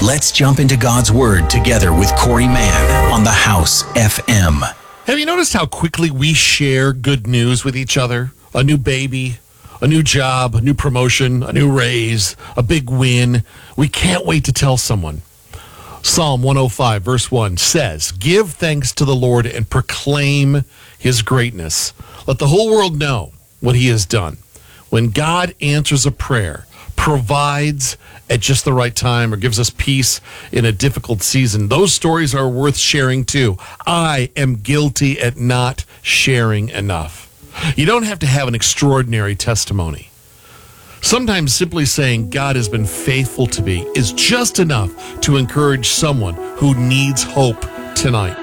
Let's jump into God's Word together with Corey Mann on the House FM. Have you noticed how quickly we share good news with each other? A new baby, a new job, a new promotion, a new raise, a big win. We can't wait to tell someone. Psalm 105, verse 1 says, "Give thanks to the Lord and proclaim his greatness. Let the whole world know what he has done." When God answers a prayer, provides at just the right time, or gives us peace in a difficult season, those stories are worth sharing too. I am guilty at not sharing enough. You don't have to have an extraordinary testimony. Sometimes simply saying God has been faithful to me is just enough to encourage someone who needs hope tonight.